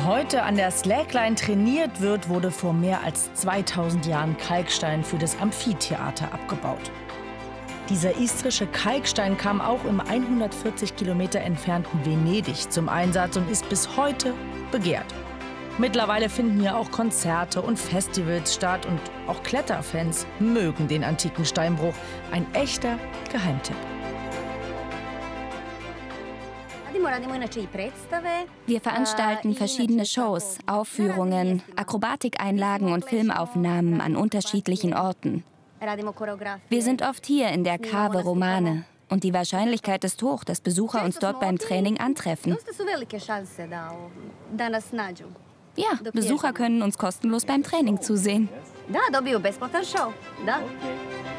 Wo heute an der Slackline trainiert wird, wurde vor mehr als 2000 Jahren Kalkstein für das Amphitheater abgebaut. Dieser istrische Kalkstein kam auch im 140 Kilometer entfernten Venedig zum Einsatz und ist bis heute begehrt. Mittlerweile finden hier auch Konzerte und Festivals statt und auch Kletterfans mögen den antiken Steinbruch. Ein echter Geheimtipp. Wir veranstalten verschiedene Shows, Aufführungen, Akrobatikeinlagen und Filmaufnahmen an unterschiedlichen Orten. Wir sind oft hier in der Cave Romane und die Wahrscheinlichkeit ist hoch, dass Besucher uns dort beim Training antreffen. Ja, Besucher können uns kostenlos beim Training zusehen. Da, dobiju besplatan show. Da.